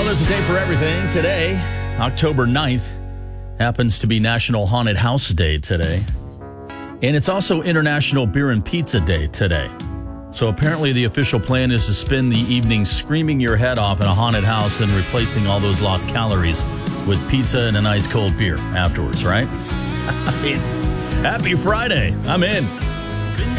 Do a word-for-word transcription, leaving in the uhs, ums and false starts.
there's a day for everything. Today, October ninth, happens to be National Haunted House Day today. And it's also International Beer and Pizza Day today. So apparently the official plan is to spend the evening screaming your head off in a haunted house and replacing all those lost calories with pizza and a nice cold beer afterwards, right? I mean, happy Friday. I'm in.